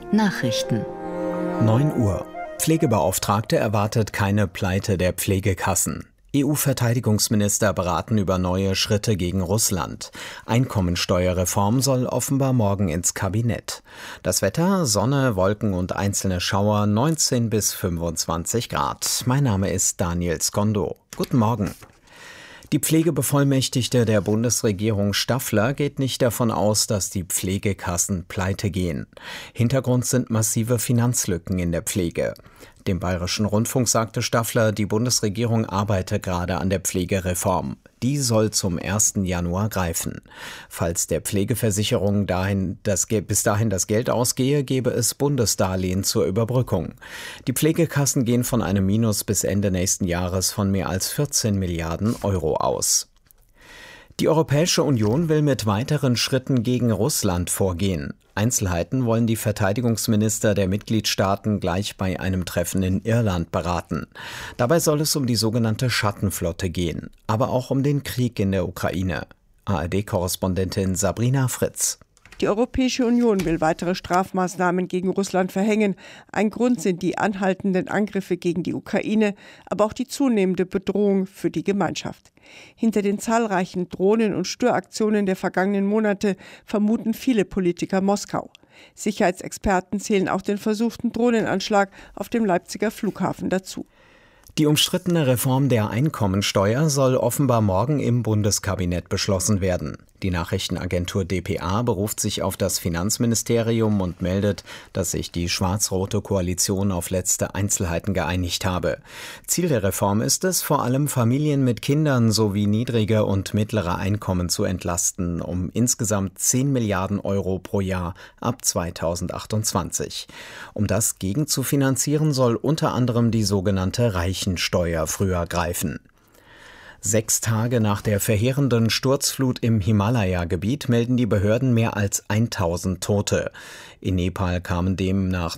Nachrichten. 9 Uhr. Pflegebeauftragte erwartet keine Pleite der Pflegekassen. EU-Verteidigungsminister beraten über neue Schritte gegen Russland. Einkommensteuerreform soll offenbar morgen ins Kabinett. Das Wetter: Sonne, Wolken und einzelne Schauer, 19 bis 25 Grad. Mein Name ist Daniel Skondo. Guten Morgen. Die Pflegebevollmächtigte der Bundesregierung Staffler geht nicht davon aus, dass die Pflegekassen pleite gehen. Hintergrund sind massive Finanzlücken in der Pflege. Dem Bayerischen Rundfunk sagte Staffler, die Bundesregierung arbeite gerade an der Pflegereform. Die soll zum 1. Januar greifen. Falls der Pflegeversicherung bis dahin das Geld ausgehe, gebe es Bundesdarlehen zur Überbrückung. Die Pflegekassen gehen von einem Minus bis Ende nächsten Jahres von mehr als 14 Milliarden Euro aus. Die Europäische Union will mit weiteren Schritten gegen Russland vorgehen. Einzelheiten wollen die Verteidigungsminister der Mitgliedstaaten gleich bei einem Treffen in Irland beraten. Dabei soll es um die sogenannte Schattenflotte gehen, aber auch um den Krieg in der Ukraine. ARD-Korrespondentin Sabrina Fritz. Die Europäische Union will weitere Strafmaßnahmen gegen Russland verhängen. Ein Grund sind die anhaltenden Angriffe gegen die Ukraine, aber auch die zunehmende Bedrohung für die Gemeinschaft. Hinter den zahlreichen Drohnen- und Störaktionen der vergangenen Monate vermuten viele Politiker Moskau. Sicherheitsexperten zählen auch den versuchten Drohnenanschlag auf dem Leipziger Flughafen dazu. Die umstrittene Reform der Einkommensteuer soll offenbar morgen im Bundeskabinett beschlossen werden. Die Nachrichtenagentur dpa beruft sich auf das Finanzministerium und meldet, dass sich die schwarz-rote Koalition auf letzte Einzelheiten geeinigt habe. Ziel der Reform ist es, vor allem Familien mit Kindern sowie niedrige und mittlere Einkommen zu entlasten, um insgesamt 10 Milliarden Euro pro Jahr ab 2028. Um das gegenzufinanzieren, soll unter anderem die sogenannte Reichensteuer früher greifen. 6 Tage nach der verheerenden Sturzflut im Himalaya-Gebiet melden die Behörden mehr als 1000 Tote. In Nepal kamen demnach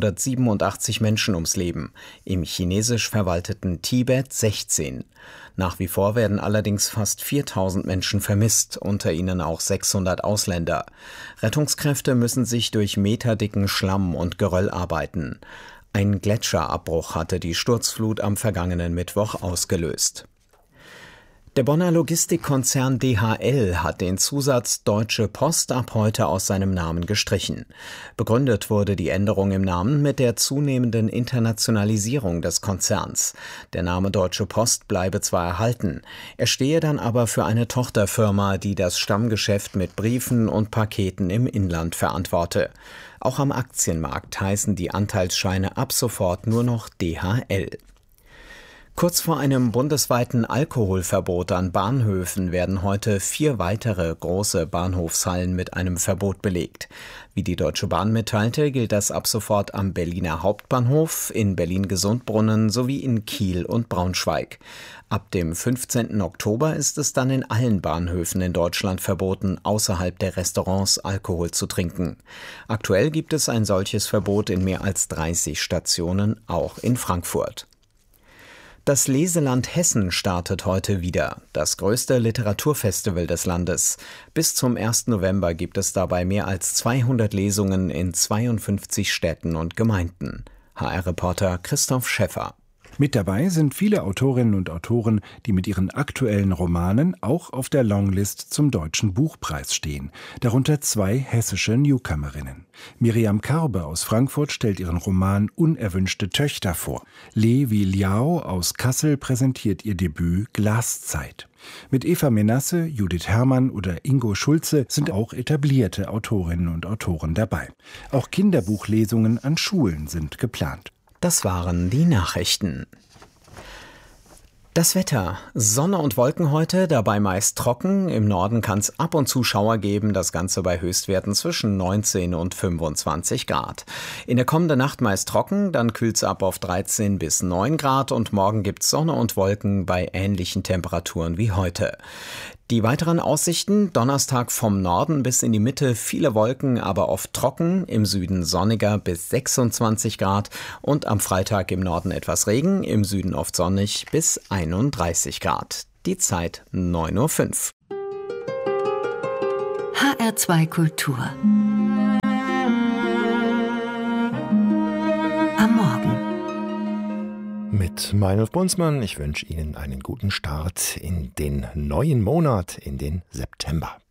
987 Menschen ums Leben, im chinesisch verwalteten Tibet 16. Nach wie vor werden allerdings fast 4000 Menschen vermisst, unter ihnen auch 600 Ausländer. Rettungskräfte müssen sich durch meterdicken Schlamm und Geröll arbeiten. Ein Gletscherabbruch hatte die Sturzflut am vergangenen Mittwoch ausgelöst. Der Bonner Logistikkonzern DHL hat den Zusatz Deutsche Post ab heute aus seinem Namen gestrichen. Begründet wurde die Änderung im Namen mit der zunehmenden Internationalisierung des Konzerns. Der Name Deutsche Post bleibe zwar erhalten, er stehe dann aber für eine Tochterfirma, die das Stammgeschäft mit Briefen und Paketen im Inland verantworte. Auch am Aktienmarkt heißen die Anteilsscheine ab sofort nur noch DHL. Kurz vor einem bundesweiten Alkoholverbot an Bahnhöfen werden heute 4 weitere große Bahnhofshallen mit einem Verbot belegt. Wie die Deutsche Bahn mitteilte, gilt das ab sofort am Berliner Hauptbahnhof, in Berlin-Gesundbrunnen sowie in Kiel und Braunschweig. Ab dem 15. Oktober ist es dann in allen Bahnhöfen in Deutschland verboten, außerhalb der Restaurants Alkohol zu trinken. Aktuell gibt es ein solches Verbot in mehr als 30 Stationen, auch in Frankfurt. Das Leseland Hessen startet heute wieder, das größte Literaturfestival des Landes. Bis zum 1. November gibt es dabei mehr als 200 Lesungen in 52 Städten und Gemeinden. HR-Reporter Christoph Schäffer. Mit dabei sind viele Autorinnen und Autoren, die mit ihren aktuellen Romanen auch auf der Longlist zum Deutschen Buchpreis stehen. Darunter 2 hessische Newcomerinnen. Miriam Karbe aus Frankfurt stellt ihren Roman Unerwünschte Töchter vor. Levi Liao aus Kassel präsentiert ihr Debüt Glaszeit. Mit Eva Menasse, Judith Herrmann oder Ingo Schulze sind auch etablierte Autorinnen und Autoren dabei. Auch Kinderbuchlesungen an Schulen sind geplant. Das waren die Nachrichten. Das Wetter: Sonne und Wolken heute, dabei meist trocken. Im Norden kann es ab und zu Schauer geben, das Ganze bei Höchstwerten zwischen 19 und 25 Grad. In der kommenden Nacht meist trocken, dann kühlt es ab auf 13 bis 9 Grad und morgen gibt es Sonne und Wolken bei ähnlichen Temperaturen wie heute. Die weiteren Aussichten: Donnerstag vom Norden bis in die Mitte viele Wolken, aber oft trocken, im Süden sonniger bis 26 Grad und am Freitag im Norden etwas Regen, im Süden oft sonnig bis 31 Grad. Die Zeit 9:05 Uhr. HR2 Kultur Morgen. Mit Meinolf Bunzmann. Ich wünsche Ihnen einen guten Start in den neuen Monat, in den September.